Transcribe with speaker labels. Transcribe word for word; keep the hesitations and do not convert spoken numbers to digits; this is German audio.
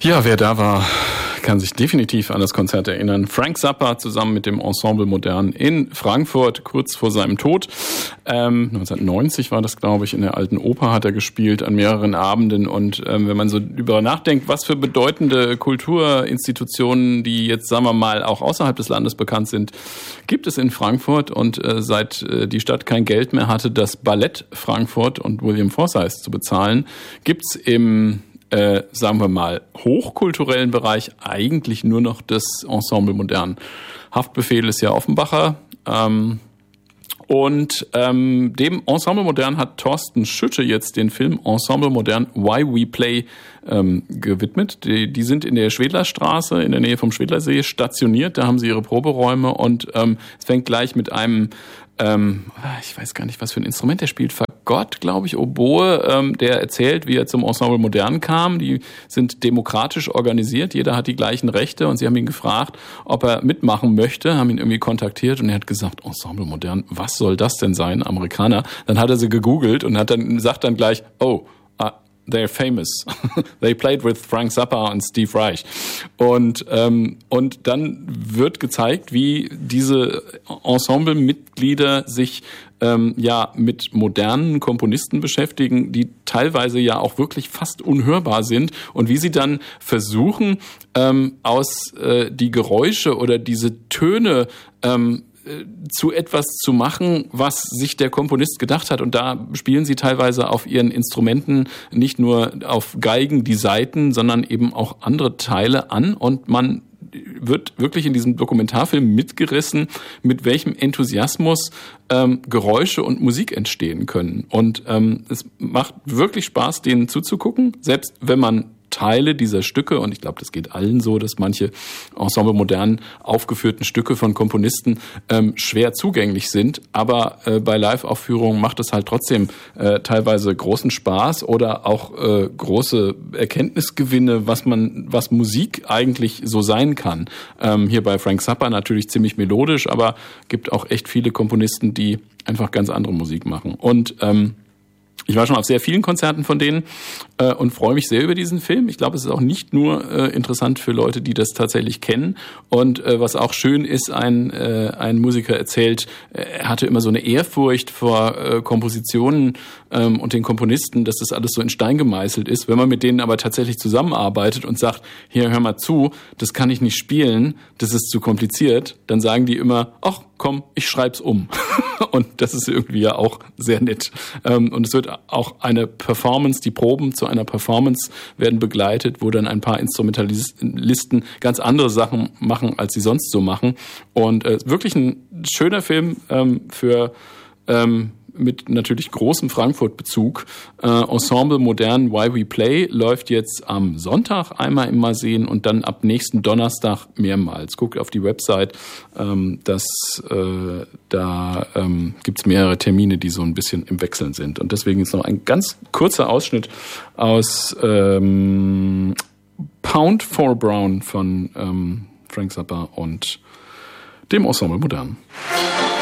Speaker 1: Ja, wer da war, kann sich definitiv an das Konzert erinnern. Frank Zappa zusammen mit dem Ensemble Modern in Frankfurt, kurz vor seinem Tod. Ähm, neunzehnhundertneunzig war das, glaube ich, in der Alten Oper hat er gespielt an mehreren Abenden. Und ähm, wenn man so über nachdenkt, was für bedeutende Kulturinstitutionen, die jetzt, sagen wir mal, auch außerhalb des Landes bekannt sind, gibt es in Frankfurt. Und äh, seit äh, die Stadt kein Geld mehr hatte, das Ballett Frankfurt und William Forsythe zu bezahlen, gibt's im Äh, sagen wir mal, hochkulturellen Bereich eigentlich nur noch das Ensemble Modern. Haftbefehl ist ja Offenbacher. Ähm, und ähm, dem Ensemble Modern hat Thorsten Schütte jetzt den Film Ensemble Modern Why We Play ähm, gewidmet. Die, die sind in der Schwedlerstraße, in der Nähe vom Schwedlersee stationiert. Da haben sie ihre Proberäume und ähm, es fängt gleich mit einem Ähm, ich weiß gar nicht, was für ein Instrument er spielt. Fagott, glaube ich, Oboe, ähm, der erzählt, wie er zum Ensemble Modern kam. Die sind demokratisch organisiert, jeder hat die gleichen Rechte und sie haben ihn gefragt, ob er mitmachen möchte, haben ihn irgendwie kontaktiert und er hat gesagt, Ensemble Modern, was soll das denn sein, Amerikaner? Dann hat er sie gegoogelt und hat dann sagt dann gleich, oh, uh, they're famous. They played with Frank Zappa und Steve Reich. Und, ähm, und dann wird gezeigt, wie diese Ensemble-Mitglieder sich ähm, ja mit modernen Komponisten beschäftigen, die teilweise ja auch wirklich fast unhörbar sind und wie sie dann versuchen, ähm, aus äh, die Geräusche oder diese Töne ähm, zu etwas zu machen, was sich der Komponist gedacht hat. Und da spielen sie teilweise auf ihren Instrumenten nicht nur auf Geigen die Saiten, sondern eben auch andere Teile an. Und man wird wirklich in diesem Dokumentarfilm mitgerissen, mit welchem Enthusiasmus ähm, Geräusche und Musik entstehen können. Und ähm, es macht wirklich Spaß, denen zuzugucken, selbst wenn man Teile dieser Stücke, und ich glaube, das geht allen so, dass manche Ensemble modern aufgeführten Stücke von Komponisten ähm, schwer zugänglich sind, aber äh, bei Live-Aufführungen macht es halt trotzdem äh, teilweise großen Spaß oder auch äh, große Erkenntnisgewinne, was man, was Musik eigentlich so sein kann. Ähm, hier bei Frank Zappa natürlich ziemlich melodisch, aber gibt auch echt viele Komponisten, die einfach ganz andere Musik machen. Und ähm, ich war schon auf sehr vielen Konzerten von denen äh, und freue mich sehr über diesen Film. Ich glaube, es ist auch nicht nur äh, interessant für Leute, die das tatsächlich kennen. Und äh, was auch schön ist, ein, äh, ein Musiker erzählt, äh, er hatte immer so eine Ehrfurcht vor äh, Kompositionen ähm, und den Komponisten, dass das alles so in Stein gemeißelt ist. Wenn man mit denen aber tatsächlich zusammenarbeitet und sagt, hier, hör mal zu, das kann ich nicht spielen, das ist zu kompliziert, dann sagen die immer, ach komm, ich schreib's um. Und das ist irgendwie ja auch sehr nett. Und es wird auch eine Performance, die Proben zu einer Performance werden begleitet, wo dann ein paar Instrumentalisten ganz andere Sachen machen, als sie sonst so machen. Und äh, wirklich ein schöner Film ähm, für ähm, mit natürlich großem Frankfurt-Bezug. Äh, Ensemble Modern Why We Play läuft jetzt am Sonntag einmal im Museen und dann ab nächsten Donnerstag mehrmals. Guckt auf die Website, ähm, das, äh, da ähm, gibt's mehrere Termine, die so ein bisschen im Wechseln sind. Und deswegen ist noch ein ganz kurzer Ausschnitt aus ähm, Pound for Brown von ähm, Frank Zappa und dem Ensemble Modern.